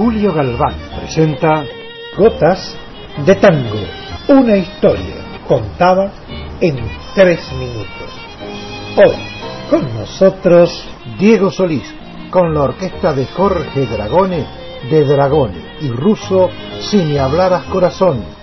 Julio Galván presenta Gotas de Tango, una historia contada en 3 minutos. Hoy, con nosotros, Diego Solís, con la orquesta de Jorge Dragone, de Dragone y Russo, Si me hablaras corazón,